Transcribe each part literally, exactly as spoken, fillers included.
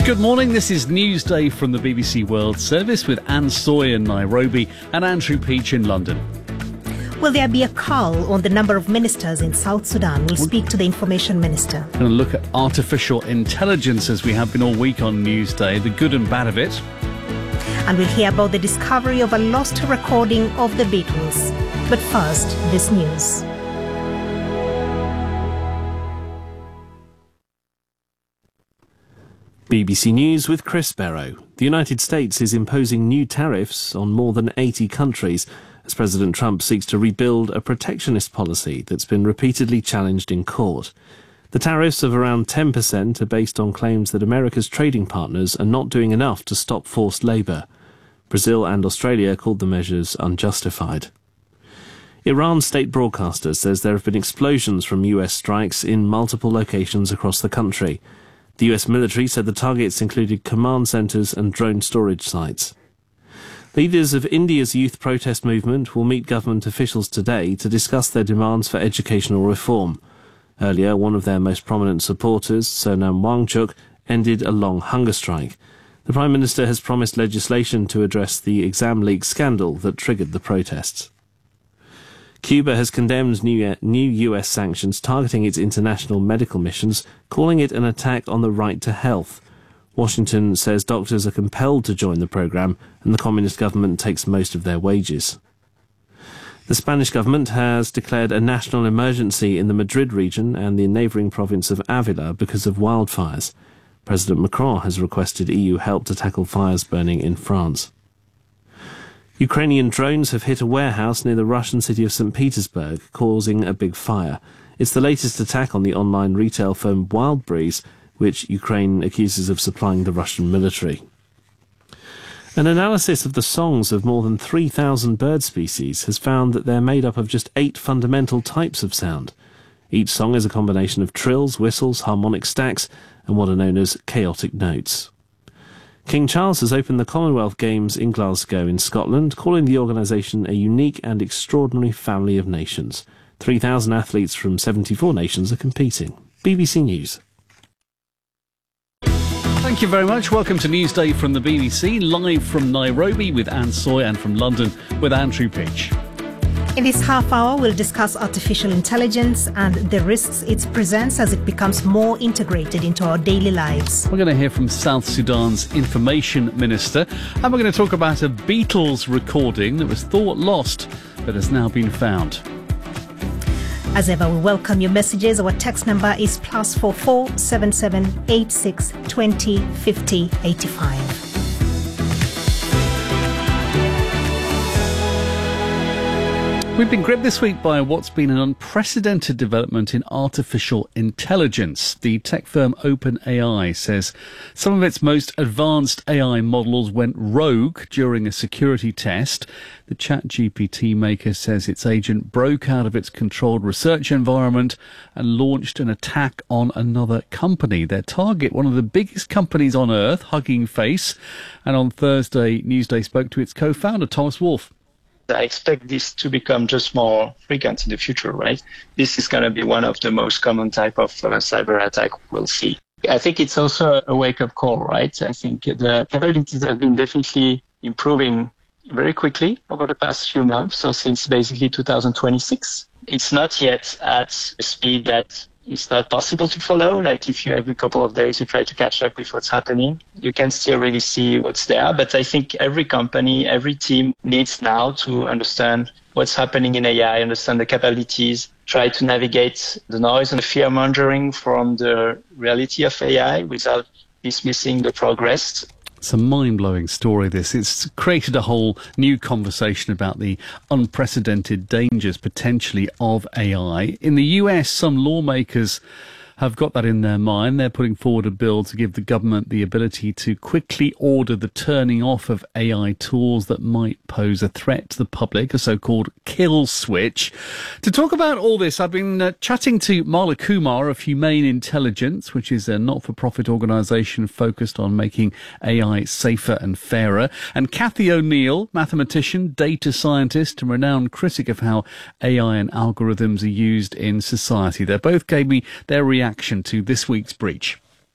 Good morning, this is Newsday from the B B C World Service with Anne Soy in Nairobi and Andrew Peach in London. Will there be a cull on the number of ministers in South Sudan? We'll speak to the information minister. We're going to look at artificial intelligence as we have been all week on Newsday, the good and bad of it. And we'll hear about the discovery of a lost recording of the Beatles. But first, this news. B B C News with Chris Barrow. The United States is imposing new tariffs on more than eighty countries as President Trump seeks to rebuild a protectionist policy that's been repeatedly challenged in court. The tariffs of around ten percent are based on claims that America's trading partners are not doing enough to stop forced labour. Brazil and Australia called the measures unjustified. Iran's state broadcaster says there have been explosions from U S strikes in multiple locations across the country. The U S military said the targets included command centres and drone storage sites. Leaders of India's youth protest movement will meet government officials today to discuss their demands for educational reform. Earlier, one of their most prominent supporters, Sonam Wangchuk, ended a long hunger strike. The Prime Minister has promised legislation to address the exam leak scandal that triggered the protests. Cuba has condemned new, new U S sanctions targeting its international medical missions, calling it an attack on the right to health. Washington says doctors are compelled to join the programme and the communist government takes most of their wages. The Spanish government has declared a national emergency in the Madrid region and the neighbouring province of Avila because of wildfires. President Macron has requested E U help to tackle fires burning in France. Ukrainian drones have hit a warehouse near the Russian city of Saint Petersburg, causing a big fire. It's the latest attack on the online retail firm Wildberries, which Ukraine accuses of supplying the Russian military. An analysis of the songs of more than three thousand bird species has found that they're made up of just eight fundamental types of sound. Each song is a combination of trills, whistles, harmonic stacks, and what are known as chaotic notes. King Charles has opened the Commonwealth Games in Glasgow in Scotland, calling the organisation a unique and extraordinary family of nations. three thousand athletes from seventy-four nations are competing. B B C News. Thank you very much. Welcome to Newsday from the B B C, live from Nairobi with Anne Soy and from London with Andrew Peach. In this half hour, we'll discuss artificial intelligence and the risks it presents as it becomes more integrated into our daily lives. We're going to hear from South Sudan's information minister, and we're going to talk about a Beatles recording that was thought lost but has now been found. As ever, we welcome your messages. Our text number is plus four four seven seven eight six twenty fifty eighty five. We've been gripped this week by what's been an unprecedented development in artificial intelligence. The tech firm OpenAI says some of its most advanced A I models went rogue during a security test. The ChatGPT maker says its agent broke out of its controlled research environment and launched an attack on another company. Their target, one of the biggest companies on earth, Hugging Face. And on Thursday, Newsday spoke to its co-founder, Thomas Wolfe. I expect this to become just more frequent in the future, right? This is going to be one of the most common type of uh, cyber attack we'll see. I think it's also a wake-up call, right? I think the capabilities have been definitely improving very quickly over the past few months, so since basically two thousand twenty-six. It's not yet at a speed that is not possible to follow. Like if you every couple of days you try to catch up with what's happening, you can still really see what's there. But I think every company, every team needs now to understand what's happening in A I, understand the capabilities, try to navigate the noise and the fear mongering from the reality of A I without dismissing the progress. It's a mind-blowing story, this. It's created a whole new conversation about the unprecedented dangers, potentially, of A I. In the U S, some lawmakers have got that in their mind. They're putting forward a bill to give the government the ability to quickly order the turning off of A I tools that might pose a threat to the public, a so-called kill switch. To talk about all this, I've been uh, chatting to Mala Kumar of Humane Intelligence, which is a not-for-profit organisation focused on making A I safer and fairer, and Cathy O'Neill, mathematician, data scientist and renowned critic of how A I and algorithms are used in society. They both gave me their reaction to this week's breach.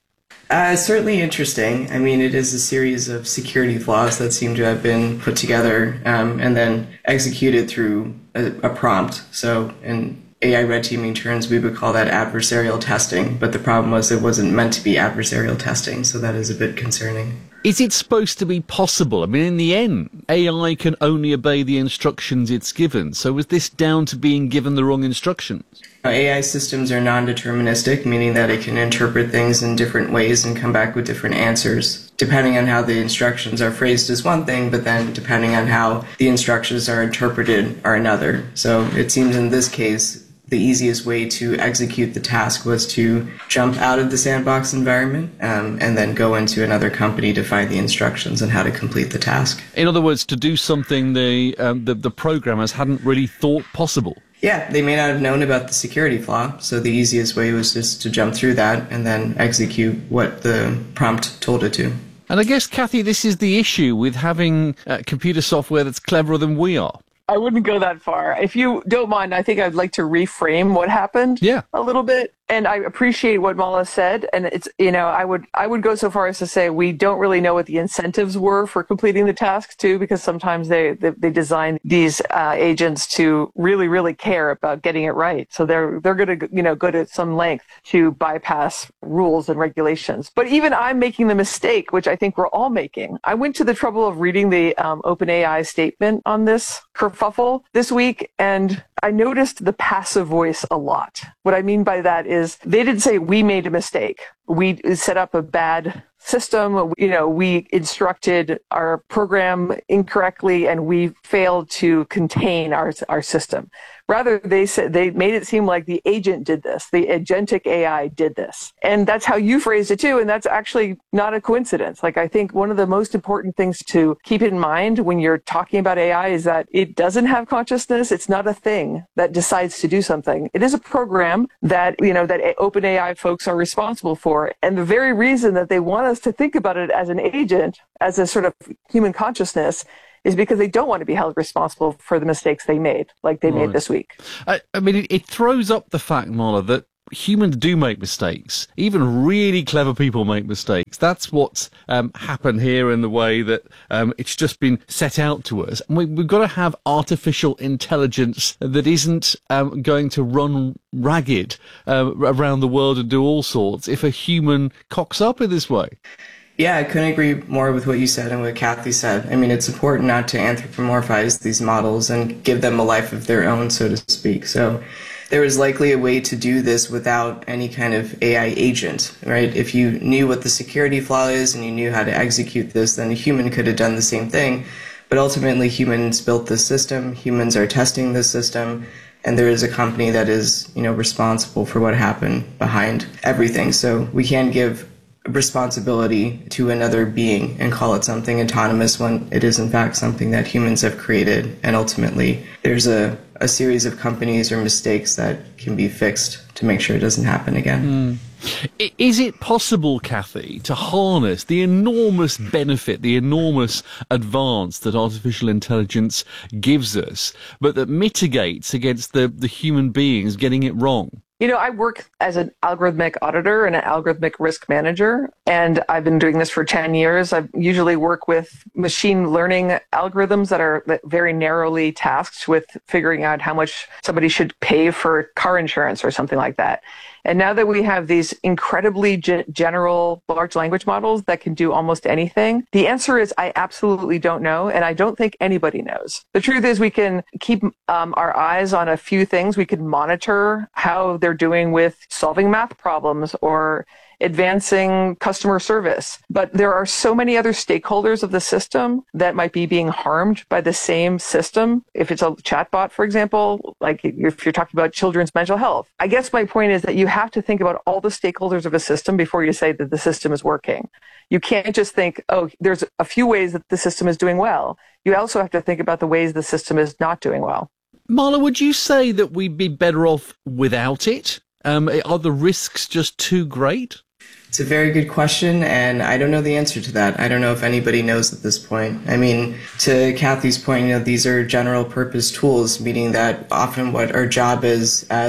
Uh, it's certainly interesting. I mean, it is a series of security flaws that seem to have been put together um, and then executed through a, a prompt. So in A I red teaming terms, we would call that adversarial testing. But the problem was it wasn't meant to be adversarial testing, so that is a bit concerning. Is it supposed to be possible? I mean, in the end, A I can only obey the instructions it's given. So is this down to being given the wrong instructions? A I systems are non-deterministic, meaning that it can interpret things in different ways and come back with different answers. Depending on how the instructions are phrased is one thing, but then depending on how the instructions are interpreted are another. So it seems in this case, the easiest way to execute the task was to jump out of the sandbox environment um, and then go into another company to find the instructions on how to complete the task. In other words, to do something the um, the, the programmers hadn't really thought possible. Yeah, they may not have known about the security flaw, so the easiest way was just to jump through that and then execute what the prompt told it to. And I guess, Kathy, this is the issue with having uh, computer software that's cleverer than we are. I wouldn't go that far. If you don't mind, I think I'd like to reframe what happened yeah. a little bit. And I appreciate what Mala said. And it's, you know, I would, I would go so far as to say we don't really know what the incentives were for completing the task too, because sometimes they, they, they design these uh, agents to really, really care about getting it right. So they're, they're going to, you know, go to some length to bypass rules and regulations. But even I'm making the mistake, which I think we're all making. I went to the trouble of reading the um, OpenAI statement on this kerfuffle this week, and I noticed the passive voice a lot. What I mean by that is they didn't say we made a mistake. We set up a bad system. You know, we instructed our program incorrectly and we failed to contain our, our system. Rather, they said they made it seem like the agent did this. The agentic A I did this. And that's how you phrased it too. And that's actually not a coincidence. Like, I think one of the most important things to keep in mind when you're talking about A I is that it doesn't have consciousness. It's not a thing that decides to do something. It is a program that, you know, that OpenAI folks are responsible for. And the very reason that they want us to think about it as an agent, as a sort of human consciousness, is because they don't want to be held responsible for the mistakes they made, like they right. made this week. I, I mean, it, it throws up the fact, Mala, that humans do make mistakes. Even really clever people make mistakes. That's what's um, happened here in the way that um, it's just been set out to us. And we, we've got to have artificial intelligence that isn't um, going to run ragged uh, around the world and do all sorts if a human cocks up in this way. Yeah, I couldn't agree more with what you said and what Kathy said. I mean, it's important not to anthropomorphize these models and give them a life of their own, so to speak. So there is likely a way to do this without any kind of A I agent, right? If you knew what the security flaw is and you knew how to execute this, then a human could have done the same thing. But ultimately, humans built this system. Humans are testing this system. And there is a company that is, you know, responsible for what happened behind everything. So we can't give responsibility to another being and call it something autonomous when it is in fact something that humans have created. And ultimately, there's a, a series of companies or mistakes that can be fixed to make sure it doesn't happen again. Mm. Is it possible, Kathy, to harness the enormous benefit, the enormous advance that artificial intelligence gives us, but that mitigates against the, the human beings getting it wrong? You know, I work as an algorithmic auditor and an algorithmic risk manager, and I've been doing this for ten years. I usually work with machine learning algorithms that are very narrowly tasked with figuring out how much somebody should pay for car insurance or something like that. And now that we have these incredibly ge- general large language models that can do almost anything, the answer is I absolutely don't know, and I don't think anybody knows. The truth is we can keep um, our eyes on a few things. We can monitor how they're doing with solving math problems or advancing customer service. But there are so many other stakeholders of the system that might be being harmed by the same system. If it's a chatbot, for example, like if you're talking about children's mental health. I guess my point is that you have to think about all the stakeholders of a system before you say that the system is working. You can't just think, oh, there's a few ways that the system is doing well. You also have to think about the ways the system is not doing well. Marla, would you say that we'd be better off without it? Um, are the risks just too great? It's a very good question, and I don't know the answer to that. I don't know if anybody knows at this point. I mean, to Kathy's point, you know, these are general purpose tools, meaning that often what our job is as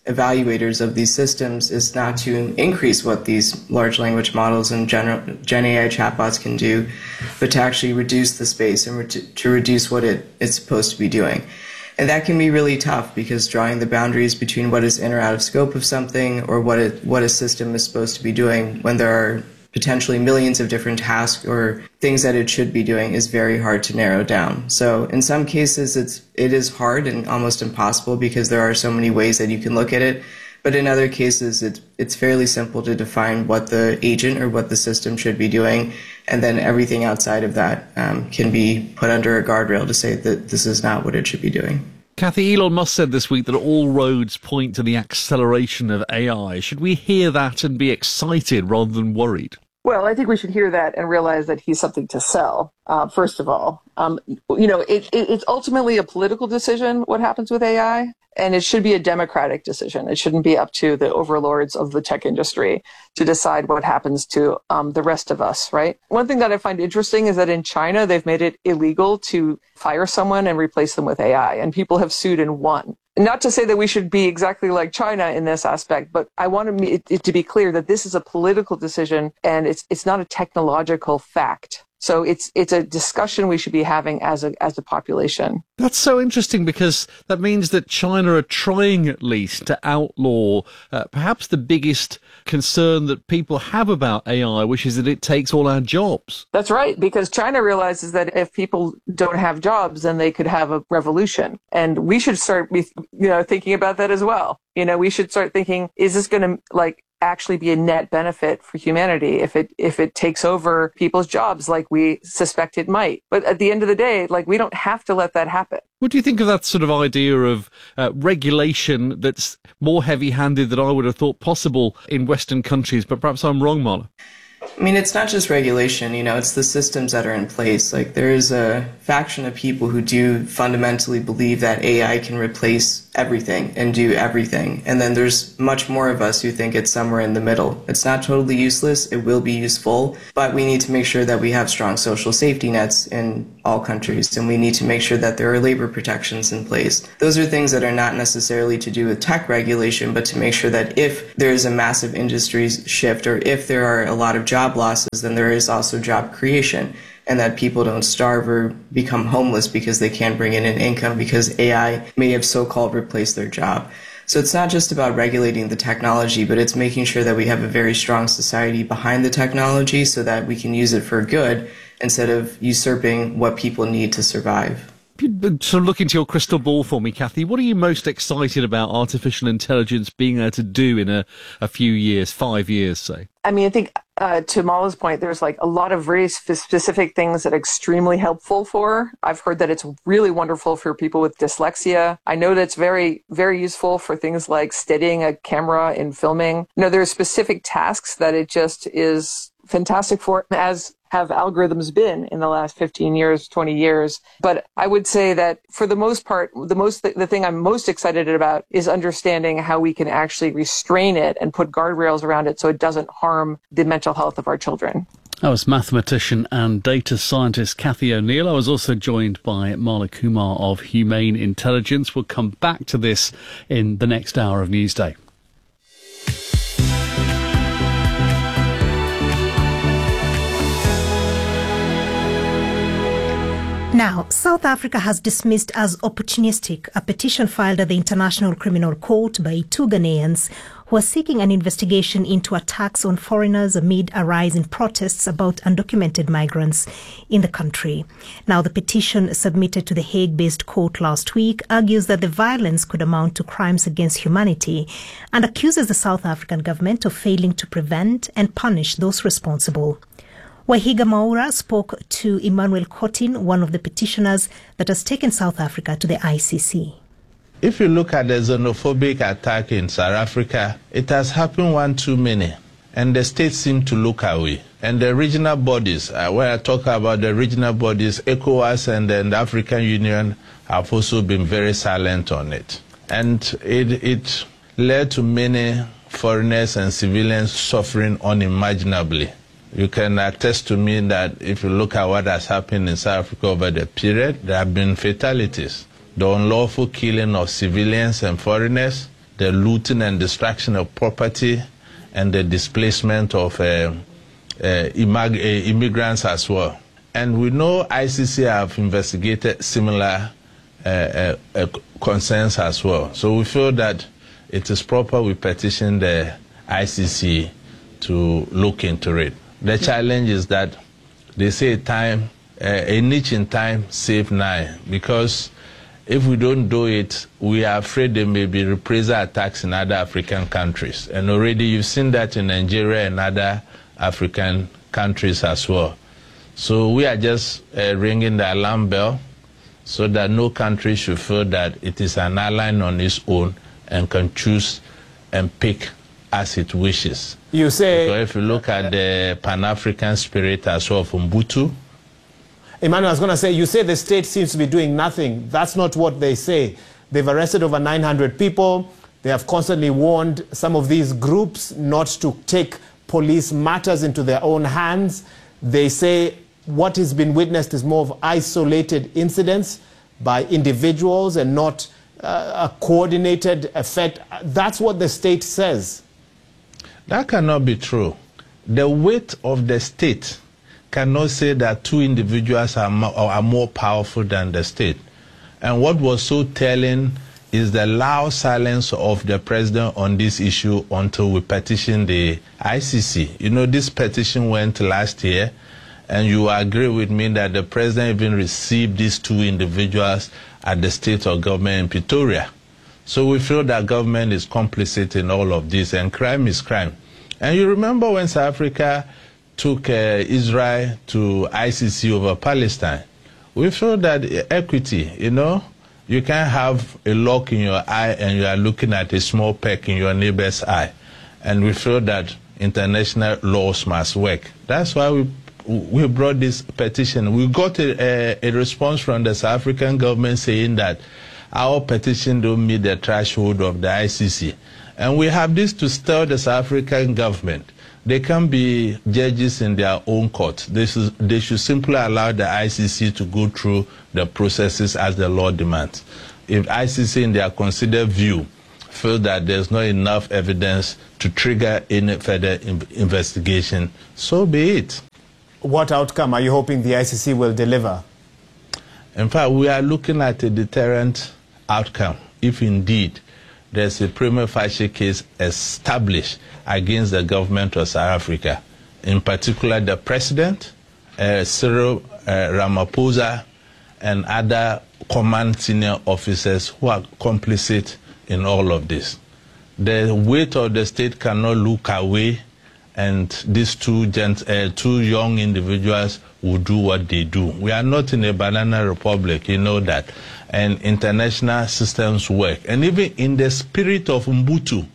evaluators of these systems is not to increase what these large language models and general, Gen A I chatbots can do, but to actually reduce the space and re- to reduce what it, it's supposed to be doing. And that can be really tough because drawing the boundaries between what is in or out of scope of something or what it, what a system is supposed to be doing when there are potentially millions of different tasks or things that it should be doing is very hard to narrow down. So in some cases, it's, it is hard and almost impossible because there are so many ways that you can look at it. But in other cases, it's, it's fairly simple to define what the agent or what the system should be doing. And then everything outside of that um, can be put under a guardrail to say that this is not what it should be doing. Kathy, Elon Musk said this week that all roads point to the acceleration of A I. Should we hear that and be excited rather than worried? Well, I think we should hear that and realize that he's something to sell, uh, first of all. Um, you know, it, it, it's ultimately a political decision, what happens with A I, and it should be a democratic decision. It shouldn't be up to the overlords of the tech industry to decide what happens to um, the rest of us, right? One thing that I find interesting is that in China, they've made it illegal to fire someone and replace them with A I, and people have sued and won. Not to say that we should be exactly like China in this aspect, but I want it, it to be clear that this is a political decision and it's it's not a technological fact. So it's it's a discussion we should be having as a as a population. That's so interesting because that means that China are trying at least to outlaw uh, perhaps the biggest concern that people have about A I, which is that it takes all our jobs. That's right, because China realizes that if people don't have jobs, then they could have a revolution. And we should start you know, thinking about that as well. You know, we should start thinking, is this going to like actually be a net benefit for humanity if it if it takes over people's jobs like we suspect it might. But at the end of the day, like we don't have to let that happen. What do you think of that sort of idea of uh, regulation that's more heavy-handed than I would have thought possible in Western countries? But perhaps I'm wrong, Marla. I mean, it's not just regulation, you know, it's the systems that are in place. Like, there is a faction of people who do fundamentally believe that A I can replace everything and do everything. And then there's much more of us who think it's somewhere in the middle. It's not totally useless, it will be useful, but we need to make sure that we have strong social safety nets in all countries, and we need to make sure that there are labor protections in place. Those are things that are not necessarily to do with tech regulation, but to make sure that if there is a massive industry shift or if there are a lot of job losses, then there is also job creation, and that people don't starve or become homeless because they can't bring in an income because A I may have so-called replaced their job. So it's not just about regulating the technology, but it's making sure that we have a very strong society behind the technology so that we can use it for good instead of usurping what people need to survive. So look into your crystal ball for me, Kathy. What are you most excited about artificial intelligence being able to do in a, a few years, five years, say? I mean, I think uh, to Mala's point, there's like a lot of very sp- specific things that are extremely helpful for. I've heard that it's really wonderful for people with dyslexia. I know that it's very, very useful for things like steadying a camera in filming. You know, there are specific tasks that it just is fantastic for, as have algorithms been in the last fifteen years, twenty years. But I would say that for the most part, the most the thing I'm most excited about is understanding how we can actually restrain it and put guardrails around it so it doesn't harm the mental health of our children. That was mathematician and data scientist Kathy O'Neill. I was also joined by Mala Kumar of Humane Intelligence. We'll come back to this in the next hour of Newsday. Now, South Africa has dismissed as opportunistic a petition filed at the International Criminal Court by two Ghanaians who are seeking an investigation into attacks on foreigners amid a rise in protests about undocumented migrants in the country. Now, the petition submitted to the Hague-based court last week argues that the violence could amount to crimes against humanity and accuses the South African government of failing to prevent and punish those responsible. Wahiga Maura spoke to Emmanuel Cotin, one of the petitioners that has taken South Africa to the I C C. If you look at the xenophobic attack in South Africa, it has happened one too many, and the states seem to look away. And the regional bodies, uh, when I talk about the regional bodies, ECOWAS and then the African Union have also been very silent on it. And it, it led to many foreigners and civilians suffering unimaginably. You can attest to me that if you look at what has happened in South Africa over the period, there have been fatalities. The unlawful killing of civilians and foreigners, the looting and destruction of property, and the displacement of uh, uh, immig- uh, immigrants as well. And we know I C C have investigated similar uh, uh, uh, concerns as well. So we feel that it is proper we petition the I C C to look into it. The challenge is that they say time, uh, a niche in time save nine, because if we don't do it, we are afraid there may be reprisal attacks in other African countries. And already you've seen that in Nigeria and other African countries as well. So we are just uh, ringing the alarm bell so that no country should feel that it is an ally on its own and can choose and pick as it wishes. You say... Because if you look at the Pan-African spirit as well from Ubuntu, Emmanuel, I was going to say, you say the state seems to be doing nothing. That's not what they say. They've arrested over nine hundred people. They have constantly warned some of these groups not to take police matters into their own hands. They say what has been witnessed is more of isolated incidents by individuals and not uh, a coordinated effect. That's what the state says. That cannot be true. The weight of the state cannot say that two individuals are more, are more powerful than the state. And what was so telling is the loud silence of the president on this issue until we petitioned the I C C. You know, this petition went last year, and you agree with me that the president even received these two individuals at the state of government in Pretoria. So we feel that government is complicit in all of this, and crime is crime. And you remember when South Africa took uh, Israel to I C C over Palestine. We feel that equity, you know, you can't have a lock in your eye and you are looking at a small peck in your neighbor's eye. And we feel that international laws must work. That's why we we brought this petition. We got a, a, a response from the South African government saying that our petition don't meet the threshold of the I C C. And we have this to stir the South African government. They can be judges in their own court. They should, they should simply allow the I C C to go through the processes as the law demands. If I C C, in their considered view, feel that there's not enough evidence to trigger any further in- investigation, so be it. What outcome are you hoping the I C C will deliver? In fact, we are looking at a deterrent outcome, if indeed there's a prima facie case established against the government of South Africa, in particular the president, uh, Cyril uh, Ramaphosa, and other command senior officers who are complicit in all of this. The weight of the state cannot look away, and these two, gent- uh, two young individuals will do what they do. We are not in a banana republic, you know that. And international systems work. And even in the spirit of Ubuntu,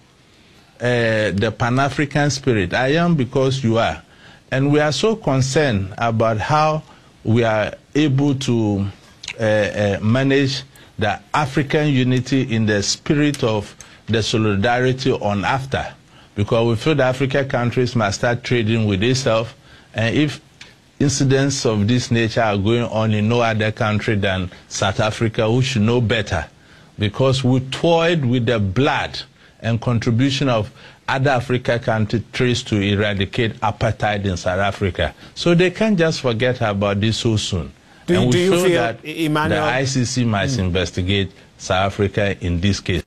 uh, the Pan-African spirit, I am because you are. And we are so concerned about how we are able to uh, uh, manage the African unity in the spirit of the solidarity on AfCFTA. Because we feel the African countries must start trading with themselves. And if incidents of this nature are going on in no other country than South Africa, we should know better, because we toyed with the blood and contribution of other African countries to eradicate apartheid in South Africa. So they can't just forget about this so soon. Do, and we do you feel, feel that Emmanuel, the I C C must mm. investigate South Africa in this case.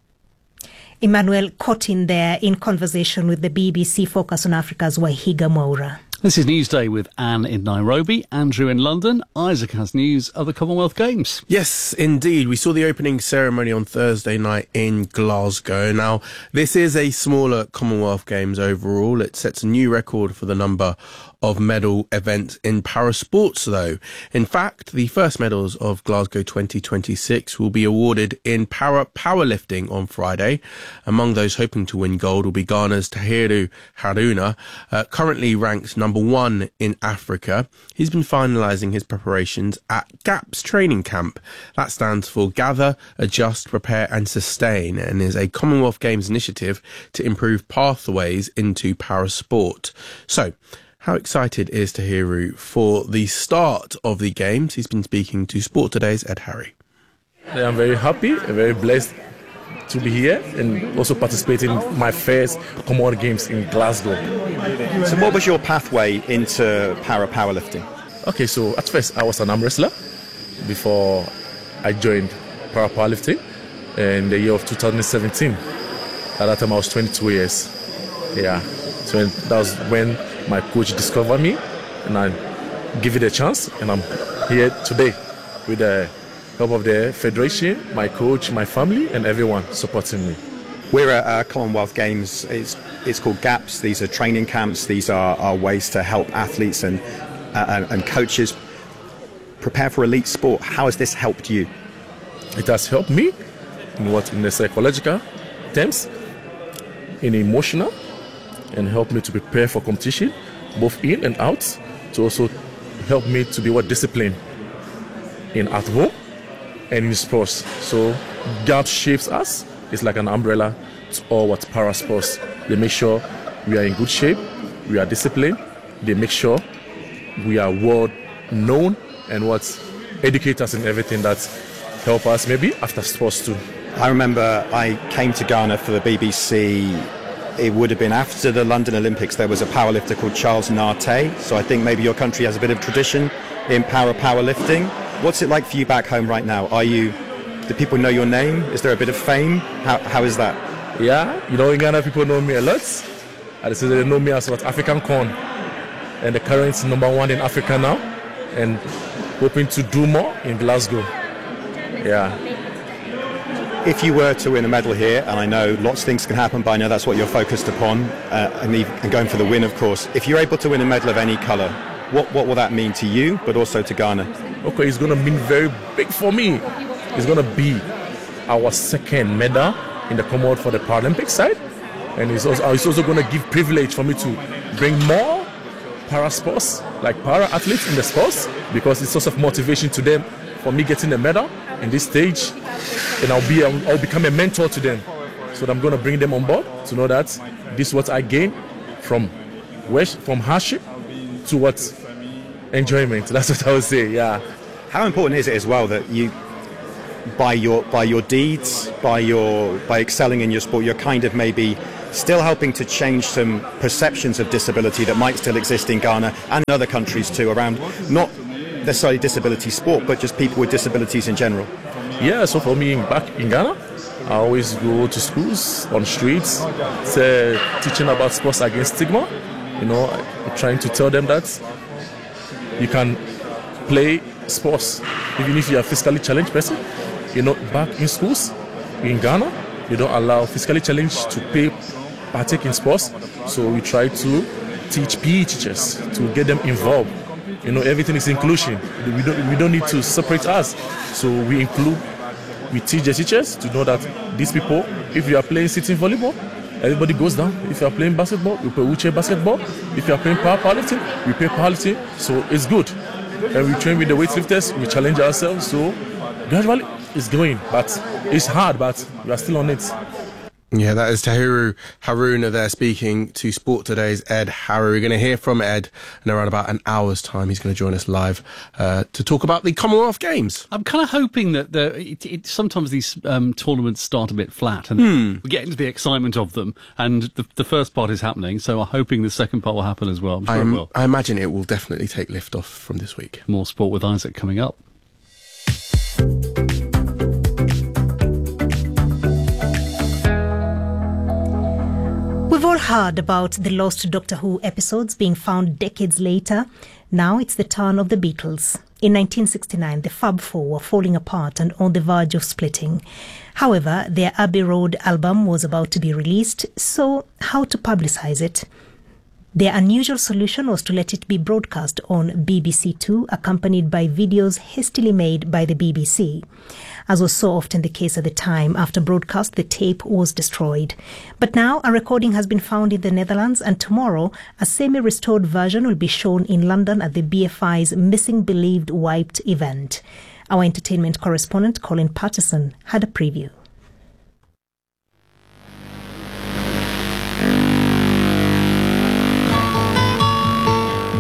Emmanuel Cotin there in conversation with the B B C Focus on Africa's Wahiga Mwaura. This is Newsday with Anne in Nairobi, Andrew in London. Isaac has news of the Commonwealth Games. Yes, indeed. We saw the opening ceremony on Thursday night in Glasgow. Now, this is a smaller Commonwealth Games overall. It sets a new record for the number of medal events in parasports, though. In fact, the first medals of Glasgow twenty twenty-six will be awarded in para powerlifting on Friday. Among those hoping to win gold will be Ghana's Tahiru Haruna, uh, currently ranked number one in Africa. He's been finalising his preparations at GAPS training camp. That stands for Gather, Adjust, Prepare and Sustain, and is a Commonwealth Games initiative to improve pathways into parasport. So, how excited is Tahiru for the start of the games? He's been speaking to Sport Today's Ed Harry. I'm very happy, very blessed to be here and also participate in my first Commonwealth Games in Glasgow. So what was your pathway into para powerlifting? Okay, so at first I was an arm wrestler before I joined para powerlifting in the year of two thousand seventeen. At that time I was twenty-two years. Yeah, so that was when my coach discovered me and I give it a chance, and I'm here today with the help of the federation, my coach, my family, and everyone supporting me. We're at uh, Commonwealth Games. It's, it's called GAPS. These are training camps. These are, are ways to help athletes and, uh, and, and coaches prepare for elite sport. How has this helped you? It has helped me in what in the psychological terms, in emotional, and helped me to prepare for competition, both in and out, to also help me to be what disciplined in at home and in sports. So GAPS shapes us. It's like an umbrella to all what para sports. They make sure we are in good shape, we are disciplined. They make sure we are world known and what educate us in everything that help us maybe after sports too. I remember I came to Ghana for the B B C. It would have been after the London Olympics. There was a powerlifter called Charles Nate. So I think maybe your country has a bit of tradition in para powerlifting. What's it like for you back home right now? Are you, do people know your name? Is there a bit of fame? How, how is that? Yeah, you know, in Ghana, people know me a lot. And they know me as what African Corn, and the current number one in Africa now, and hoping to do more in Glasgow. Yeah. If you were to win a medal here, and I know lots of things can happen, but I know that's what you're focused upon, uh, and, and going for the win, of course. If you're able to win a medal of any colour, what, what will that mean to you, but also to Ghana? Okay, it's going to mean very big for me. It's going to be our second medal in the Commonwealth for the Paralympic side, and it's also, it's also going to give privilege for me to bring more para sports, like para athletes in the sports, because it's source of motivation to them for me getting a medal in this stage, and I'll be I'll, I'll become a mentor to them. So I'm going to bring them on board to know that this is what I gain from from hardship to what enjoyment. That's what I would say. Yeah. How important is it as well that you, by your by your deeds, by your by excelling in your sport, you're kind of maybe still helping to change some perceptions of disability that might still exist in Ghana and in other countries too, around not necessarily disability sport, but just people with disabilities in general? Yeah, so for me back in Ghana, I always go to schools, on streets, say, teaching about sports against stigma. You know, trying to tell them that you can play sports even if you're a physically challenged person. You know, back in schools in Ghana, they don't allow physically challenged to pay, partake in sports. So we try to teach P E teachers to get them involved. You know, everything is inclusion. We don't we don't need to separate us. So we include, we teach the teachers to know that these people, if you are playing sitting volleyball, everybody goes down. If you are playing basketball, we play wheelchair basketball. If you are playing power powerlifting, we play powerlifting. So it's good. And we train with the weightlifters, we challenge ourselves. So gradually it's going, but it's hard, but we are still on it. Yeah, that is Tahiru Haruna there speaking to Sport Today's Ed Harry. We're going to hear from Ed in around about an hour's time. He's going to join us live uh, to talk about the Commonwealth Games. I'm kind of hoping that the, it, it, sometimes these um, tournaments start a bit flat and hmm. we get into the excitement of them, and the, the first part is happening, so I'm hoping the second part will happen as well. I'm sure I'm, it will. I imagine it will definitely take lift off from this week. More Sport with Isaac coming up. We've all heard about the lost Doctor Who episodes being found decades later. Now it's the turn of the Beatles. In nineteen sixty-nine, the Fab Four were falling apart and on the verge of splitting. However, their Abbey Road album was about to be released, so how to publicise it? Their unusual solution was to let it be broadcast on B B C Two, accompanied by videos hastily made by the B B C. As was so often the case at the time, after broadcast, the tape was destroyed. But now a recording has been found in the Netherlands, and tomorrow a semi-restored version will be shown in London at the B F I's Missing Believed Wiped event. Our entertainment correspondent, Colin Patterson, had a preview.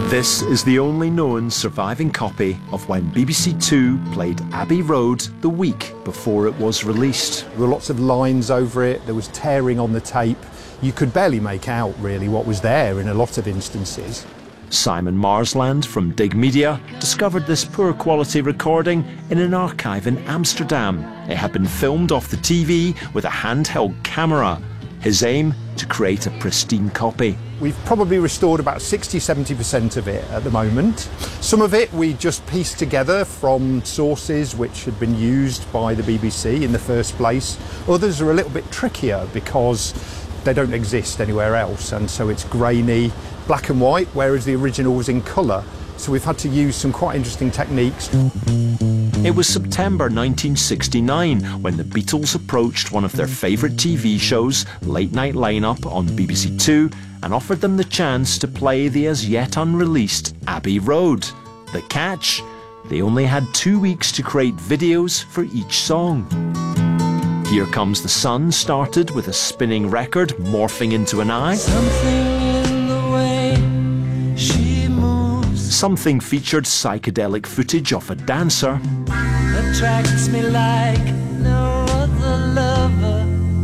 This is the only known surviving copy of when B B C Two played Abbey Road the week before it was released. There were lots of lines over it, there was tearing on the tape. You could barely make out really what was there in a lot of instances. Simon Marsland from Dig Media discovered this poor quality recording in an archive in Amsterdam. It had been filmed off the T V with a handheld camera. His aim, to create a pristine copy. We've probably restored about sixty to seventy percent of it at the moment. Some of it we just pieced together from sources which had been used by the B B C in the first place. Others are a little bit trickier because they don't exist anywhere else, and so it's grainy, black and white, whereas the original was in colour. So we've had to use some quite interesting techniques. It was September nineteen sixty-nine when the Beatles approached one of their favourite T V shows, Late Night Line-Up on B B C Two, and offered them the chance to play the as yet unreleased Abbey Road. The catch? They only had two weeks to create videos for each song. Here Comes the Sun started with a spinning record morphing into an eye. Something in the way she moves. Something featured psychedelic footage of a dancer. Attracts me like no other lover.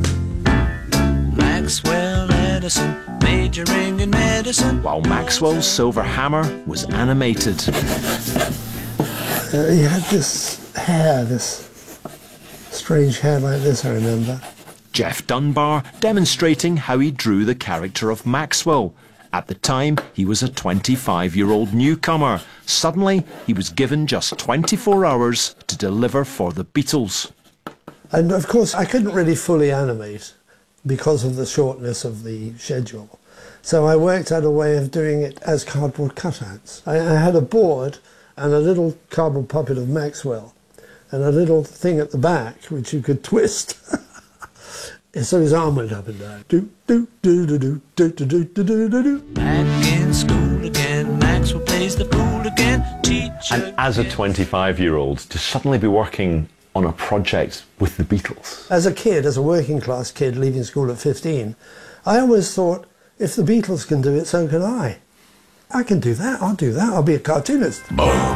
Maxwell Edison, majoring in medicine. While Maxwell's Silver Hammer was animated. Uh, he had this hair, this strange hair like this, I remember. Jeff Dunbar demonstrating how he drew the character of Maxwell. At the time, he was a twenty-five-year-old newcomer. Suddenly, he was given just twenty-four hours to deliver for the Beatles. And of course, I couldn't really fully animate because of the shortness of the schedule. So I worked out a way of doing it as cardboard cutouts. I, I had a board and a little cardboard puppet of Maxwell and a little thing at the back which you could twist. So his arm went up and down. Do, do, do, do, do, do, do, do, do, do, do. Back in school again, Maxwell plays the fool again. Teacher. And as a twenty-five-year-old, to suddenly be working on a project with the Beatles. As a kid, as a working class kid leaving school at fifteen, I always thought, if the Beatles can do it, so can I. I can do that, I'll do that, I'll be a cartoonist.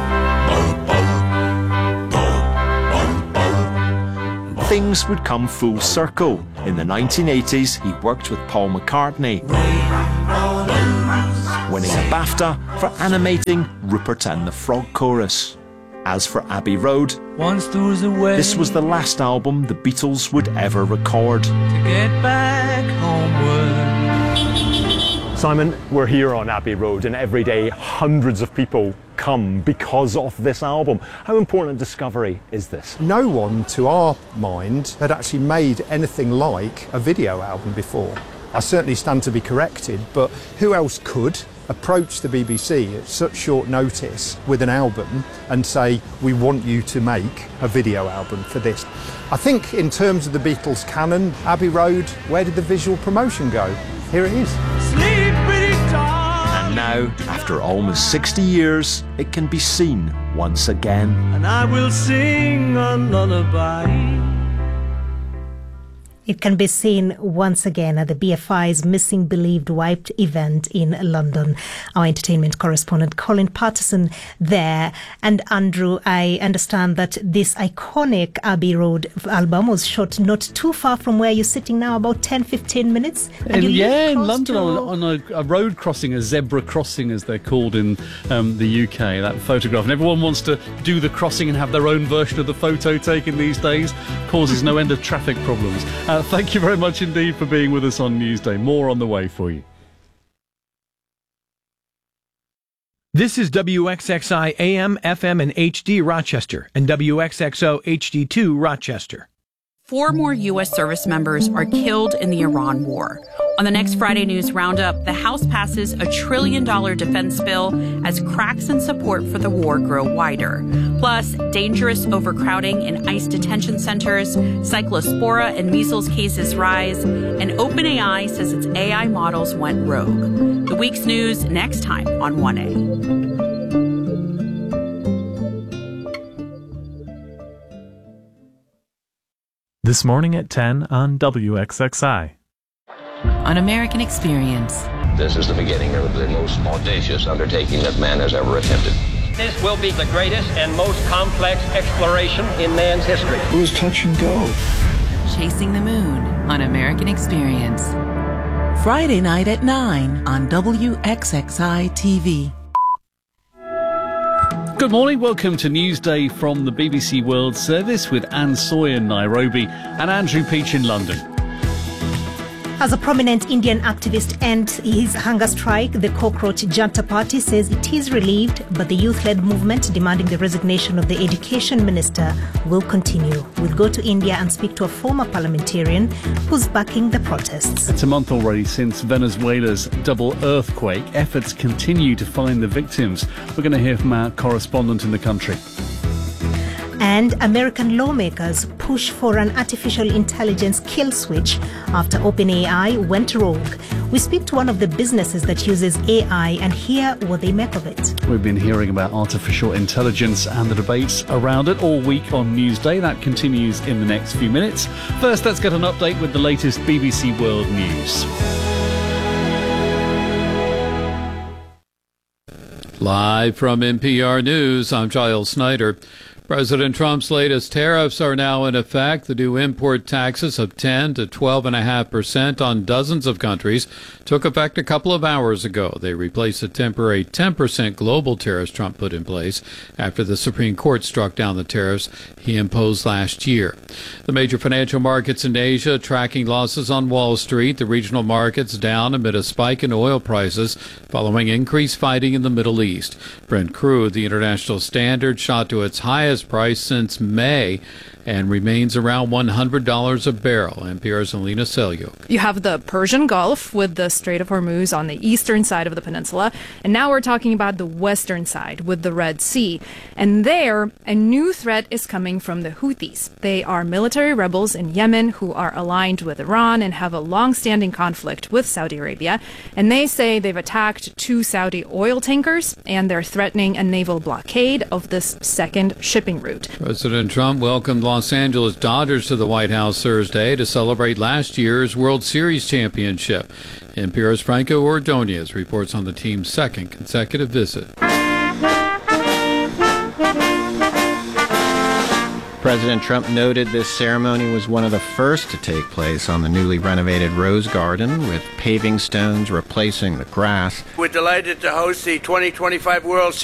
Things would come full circle. In the nineteen eighties, he worked with Paul McCartney, winning a BAFTA for animating Rupert and the Frog Chorus. As for Abbey Road, this was the last album the Beatles would ever record. To get back homeward. Simon, we're here on Abbey Road, and every day hundreds of people come because of this album. How important a discovery is this? No one, to our mind, had actually made anything like a video album before. I certainly stand to be corrected, but who else could approach the B B C at such short notice with an album and say, we want you to make a video album for this? I think in terms of the Beatles canon, Abbey Road, where did the visual promotion go? Here it is. And now, after almost sixty years, it can be seen once again. And I will sing a lullaby. It can be seen once again at the B F I's Missing Believed Wiped event in London. Our entertainment correspondent Colin Patterson there. And Andrew, I understand that this iconic Abbey Road album was shot not too far from where you're sitting now, about ten to fifteen minutes. And in, yeah, in London to... on, on a, a road crossing, a zebra crossing as they're called in um, the U K, that photograph. And everyone wants to do the crossing and have their own version of the photo taken these days. Causes no end of traffic problems. Uh, thank you very much indeed for being with us on Newsday. More on the way for you. This is W X X I A M, F M, and H D Rochester, and W X X O H D two Rochester. Four more U S service members are killed in the Iran war. On the next Friday News Roundup, the House passes a trillion dollar defense bill as cracks in support for the war grow wider. Plus, dangerous overcrowding in ICE detention centers, cyclospora and measles cases rise, and OpenAI says its A I models went rogue. The week's news next time on one A. This morning at ten on W X X I. On American Experience. This is the beginning of the most audacious undertaking that man has ever attempted. This will be the greatest and most complex exploration in man's history. It was touch and go. Chasing the Moon on American Experience. Friday night at nine on W X X I T V. Good morning, welcome to Newsday from the B B C World Service with Anne Soy in Nairobi and Andrew Peach in London. As a prominent Indian activist ends his hunger strike, the Cockroach Janta Party says it is relieved, but the youth-led movement demanding the resignation of the education minister will continue. We'll go to India and speak to a former parliamentarian who's backing the protests. It's a month already since Venezuela's double earthquake. Efforts continue to find the victims. We're going to hear from our correspondent in the country. And American lawmakers push for an artificial intelligence kill switch after OpenAI went rogue. We speak to one of the businesses that uses A I and hear what they make of it. We've been hearing about artificial intelligence and the debates around it all week on Newsday. That continues in the next few minutes. First, let's get an update with the latest B B C World News. Live from N P R News, I'm Giles Snyder. President Trump's latest tariffs are now in effect. The new import taxes of ten to twelve point five percent on dozens of countries took effect a couple of hours ago. They replaced the temporary ten percent global tariffs Trump put in place after the Supreme Court struck down the tariffs he imposed last year. The major financial markets in Asia tracking losses on Wall Street. The regional markets down amid a spike in oil prices following increased fighting in the Middle East. Brent crude, the international standard, shot to its highest price since May and remains around one hundred dollars a barrel. N P R's Alina Selyuk. You have the Persian Gulf with the Strait of Hormuz on the eastern side of the peninsula. And now we're talking about the western side with the Red Sea. And there, a new threat is coming from the Houthis. They are military rebels in Yemen who are aligned with Iran and have a long-standing conflict with Saudi Arabia. And they say they've attacked two Saudi oil tankers and they're threatening a naval blockade of this second shipping route. President Trump welcomed Los Angeles Dodgers to the White House Thursday to celebrate last year's World Series championship. N P R's Franco Ordonez reports on the team's second consecutive visit. President Trump noted this ceremony was one of the first to take place on the newly renovated Rose Garden, with paving stones replacing the grass. We're delighted to host the twenty twenty-five World Series.